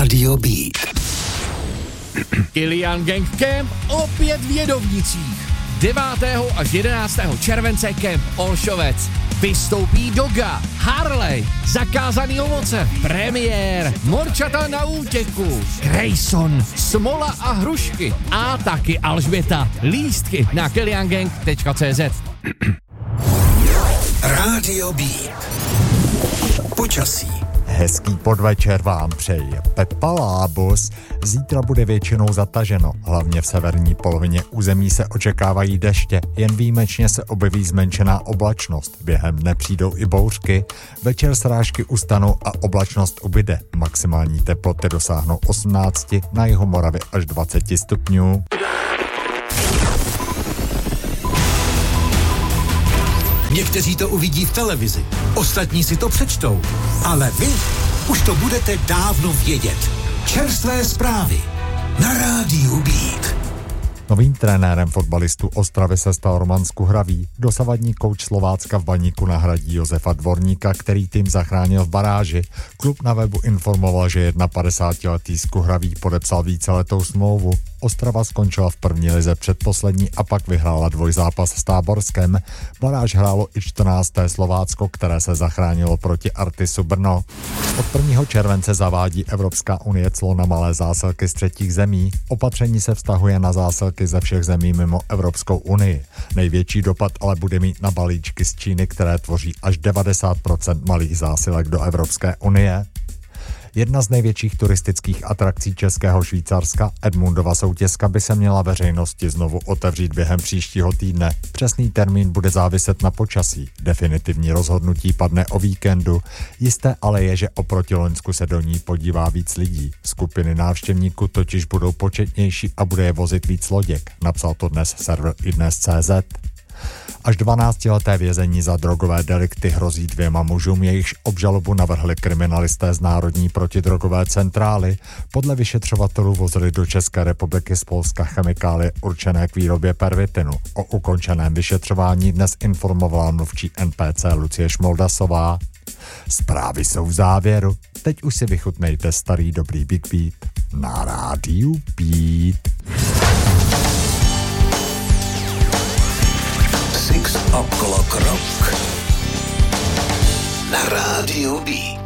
Rádio Beat. Kilian Gang Camp opět v Jedovnicích. 9. až 11. července Camp Olšovec. Vystoupí Doga, Harley, Zakázaný ovoce, Premiér, Morčata na útěku, Grayson, Smola a hrušky a taky Alžběta. Lístky na kiliangang.cz. Rádio Beat. Počasí. Hezký podvečer vám přeje Pepa Lábus. Zítra bude většinou zataženo, hlavně v severní polovině území se očekávají deště, jen výjimečně se objeví zmenšená oblačnost. Během dne přijdou i bouřky, večer srážky ustanou a oblačnost ubyde. Maximální teploty dosáhnou 18, na jihu Moravy až 20 stupňů. Někteří to uvidí v televizi, ostatní si to přečtou, ale vy už to budete dávno vědět. Čerstvé zprávy na Rádiu Beat. Novým trenérem fotbalistů Ostravy se stal Roman Skuhravý. Dosavadní kouč Slovácka v Baníku nahradí Josefa Dvorníka, který tým zachránil v baráži. Klub na webu informoval, že 51letý Skuhravý podepsal víceletou smlouvu. Ostrava skončila v první lize předposlední a pak vyhrála dvojzápas s Táborskem. Baráž hrálo i 14. Slovácko, které se zachránilo proti Artisu Brno. Od 1. července zavádí Evropská unie clo na malé zásilky z třetích zemí. Opatření se vztahuje na zásilky ze všech zemí mimo Evropskou unii. Největší dopad ale bude mít na balíčky z Číny, které tvoří až 90% malých zásilek do Evropské unie. Jedna z největších turistických atrakcí Českého Švýcarska, Edmundova soutězka, by se měla veřejnosti znovu otevřít během příštího týdne. Přesný termín bude záviset na počasí. Definitivní rozhodnutí padne o víkendu. Jisté ale je, že oproti loňsku se do ní podívá víc lidí. Skupiny návštěvníků totiž budou početnější a bude je vozit víc loděk. Napsal to dnes server iDnes.cz. Až 12leté vězení za drogové delikty hrozí 2 mužům, jejichž obžalobu navrhli kriminalisté z Národní protidrogové centrály. Podle vyšetřovatelů vozili do České republiky z Polska chemikálie určené k výrobě pervitinu. O ukončeném vyšetřování dnes informovala mluvčí NPC Lucie Šmoldasová. Zprávy jsou v závěru. Teď už si vychutnejte starý dobrý Big Beat na Rádiu Beat. Six O'Clock Rock na Rádiu Beat.